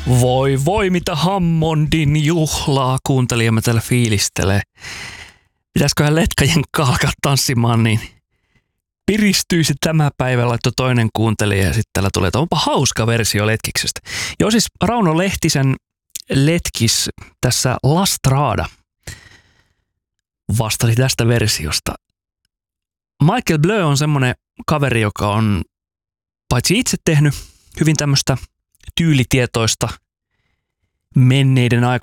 Voi voi, mitä Hammondin juhlaa kuuntelijamme täällä fiilistelee. Pitäisiköhän letkajen alkaa tanssimaan, niin piristyisi tämä päivä, laittoi toinen kuuntelija ja sitten täällä tulee, että onpa hauska versio Letkiksestä. Joo, siis Rauno Lehtisen Letkis tässä La Strada vastasi tästä versiosta. Michael Bleu on semmoinen kaveri, joka on paitsi itse tehnyt hyvin tämmöistä tyylitietoista menneiden